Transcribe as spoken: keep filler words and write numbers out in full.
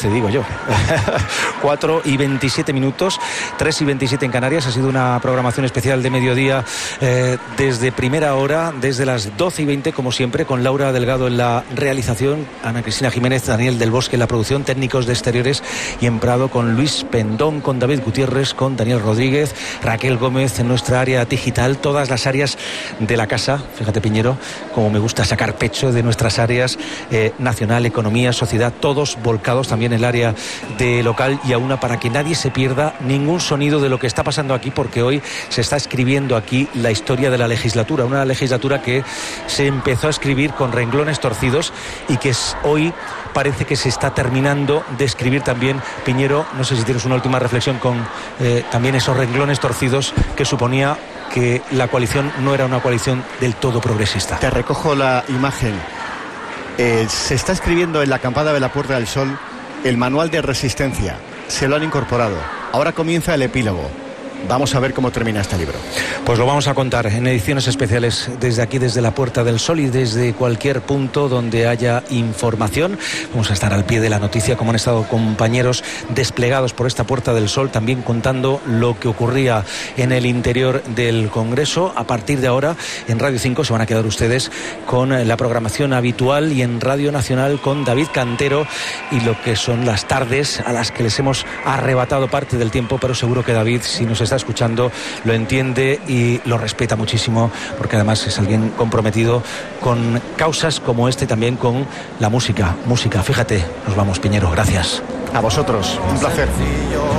te digo yo. cuatro y veintisiete minutos, tres y veintisiete en Canarias. Ha sido una programación especial de mediodía eh, desde primera hora, desde las doce y veinte, como siempre, con Laura Delgado en la realización, Ana Cristina Jiménez, Daniel del Bosque en la producción, técnicos de exteriores, y en Prado con Luis Pendón, con David Gutiérrez, con Daniel Rodríguez, Raquel Gómez en nuestra área digital, todas las áreas de la casa. Fíjate, Piñero, como me gusta sacar pecho de nuestras áreas, eh, nacional, economía, sociedad, todos volcados también en el área de local, y a una para que nadie se pierda ningún sonido de lo que está pasando aquí, porque hoy se está escribiendo aquí la historia de la legislatura, una legislatura que se empezó a escribir con renglones torcidos y que es, hoy parece que se está terminando de escribir también. Piñero, no sé si tienes una última reflexión con eh, también esos renglones torcidos que suponía que la coalición no era una coalición del todo progresista. Te recojo la imagen. Eh, se está escribiendo en la acampada de la Puerta del Sol el manual de resistencia. Se lo han incorporado. Ahora comienza el epílogo. Vamos a ver cómo termina este libro. Pues lo vamos a contar en ediciones especiales desde aquí, desde la Puerta del Sol, y desde cualquier punto donde haya información. Vamos a estar al pie de la noticia, como han estado compañeros desplegados por esta Puerta del Sol, también contando lo que ocurría en el interior del Congreso. A partir de ahora, en Radio cinco se van a quedar ustedes con la programación habitual, y en Radio Nacional con David Cantero y lo que son las tardes a las que les hemos arrebatado parte del tiempo, pero seguro que David, si nos está escuchando, lo entiende y lo respeta muchísimo, porque además es alguien comprometido con causas como este, también con la música. Música, fíjate, nos vamos, Piñero, gracias. A vosotros, un placer.